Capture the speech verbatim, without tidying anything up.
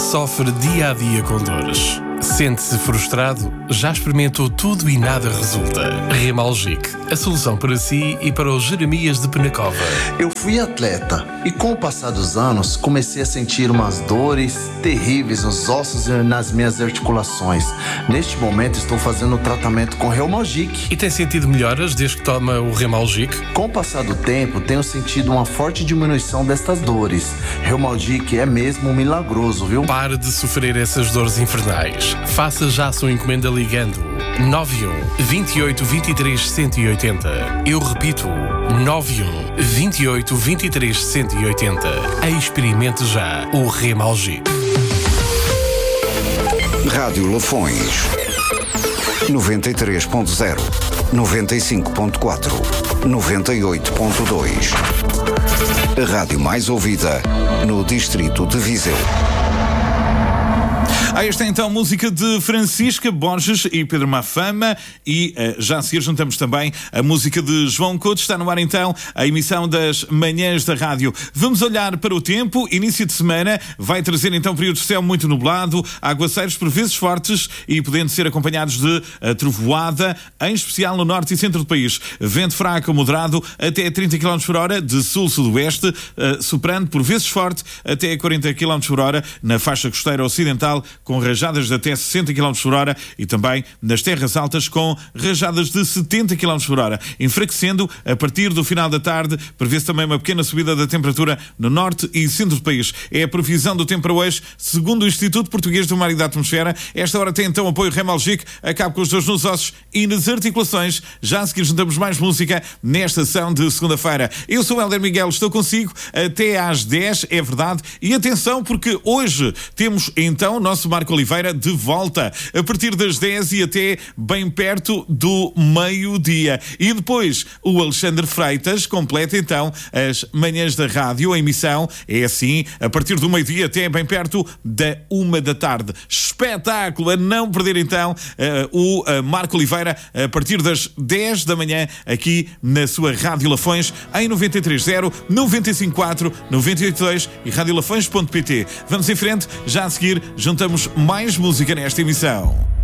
Sofre dia a dia com dores. Sente-se frustrado? Já experimentou tudo e nada resulta? Remalgic, a solução para si e para os Jeremias de Penacova. Eu fui atleta e com o passar dos anos comecei a sentir umas dores terríveis nos ossos e nas minhas articulações. Neste momento estou fazendo o tratamento com Remalgic. E tem sentido melhoras desde que toma o Remalgic? Com o passar do tempo tenho sentido uma forte diminuição destas dores. Remalgic é mesmo milagroso, viu? Pare de sofrer essas dores infernais. Faça já a sua encomenda ligando nove um, vinte e oito, vinte e três, cento e oitenta. Eu repito, nove um, vinte e oito, vinte e três, cento e oitenta. Experimente já o Remalgic. Rádio Lafões noventa e três ponto zero, noventa e cinco ponto quatro, noventa e oito ponto dois. A rádio mais ouvida no distrito de Viseu. Ah, esta é então a música de Francisca Borges e Pedro Mafama e uh, já a seguir juntamos também a música de João Couto. Está no ar então a emissão das Manhãs da Rádio. Vamos olhar para o tempo. Início de semana vai trazer então períodos de céu muito nublado, aguaceiros por vezes fortes e podendo ser acompanhados de uh, trovoada, em especial no norte e centro do país. Vento fraco moderado até trinta quilómetros por hora de sul-sudoeste, uh, soprando por vezes forte até quarenta quilómetros por hora na faixa costeira ocidental, com rajadas de até sessenta quilómetros por hora e também nas terras altas com rajadas de setenta quilómetros por hora. Enfraquecendo a partir do final da tarde, prevê-se também uma pequena subida da temperatura no norte e centro do país. É a previsão do tempo para hoje, segundo o Instituto Português do Mar e da Atmosfera. Esta hora tem então apoio Remalgic, acaba com os dores nos ossos e nas articulações. Já a seguir juntamos mais música nesta sessão de segunda-feira. Eu sou o Helder Miguel, estou consigo até às dez, é verdade. E atenção, porque hoje temos então o nosso Marco Oliveira de volta a partir das dez e até bem perto do meio-dia. E depois o Alexandre Freitas completa então as Manhãs da Rádio. A emissão é assim, a partir do meio-dia até bem perto da uma da tarde. Espetáculo! A não perder então uh, o uh, Marco Oliveira a partir das dez da manhã aqui na sua Rádio Lafões em noventa e três zero, noventa e cinco quatro, noventa e oito dois e rádio lafões ponto pt. Vamos em frente, já a seguir juntamos mais música nesta emissão.